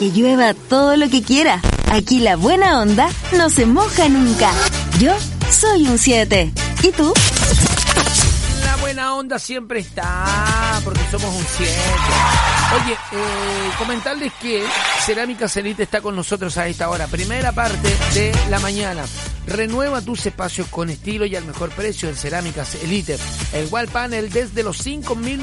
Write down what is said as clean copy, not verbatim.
Que llueva todo lo que quiera. Aquí la buena onda no se moja nunca. Yo soy un 7. ¿Y tú? La buena onda siempre está, porque somos un 7. Oye, comentarles que Cerámicas Elite está con nosotros a esta hora. Primera parte de la mañana. Renueva tus espacios con estilo y al mejor precio en Cerámicas Elite. El wall panel desde los 5.000